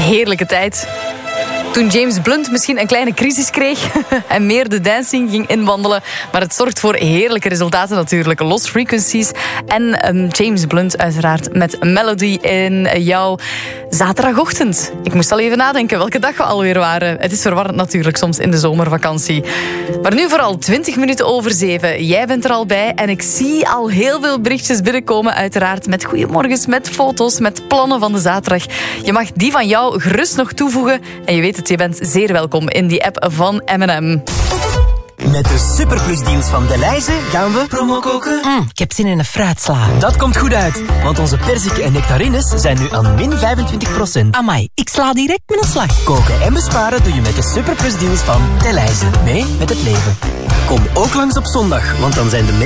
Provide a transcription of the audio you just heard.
heerlijke tijd. Toen James Blunt misschien een kleine crisis kreeg en meer de dancing ging inwandelen. Maar het zorgt voor heerlijke resultaten natuurlijk. Lost Frequencies en James Blunt uiteraard met Melody in jouw zaterdagochtend. Ik moest al even nadenken welke dag we alweer waren. Het is verwarrend natuurlijk soms in de zomervakantie. Maar nu vooral 20 minuten over 7. Jij bent er al bij en ik zie al heel veel berichtjes binnenkomen. Uiteraard met goeiemorgens, met foto's, met plannen van de zaterdag. Je mag die van jou gerust nog toevoegen. En je weet het, je bent zeer welkom in die app van M&M. Met de superplusdeals van Delhaize gaan we promo koken. Ik heb zin in een fruitsla. Dat komt goed uit, want onze perziken en nectarines zijn nu aan min 25%. Amai, ik sla direct met een slag. Koken en besparen doe je met de superplusdeals van Delhaize. Mee met het leven. Kom ook langs op zondag, want dan zijn de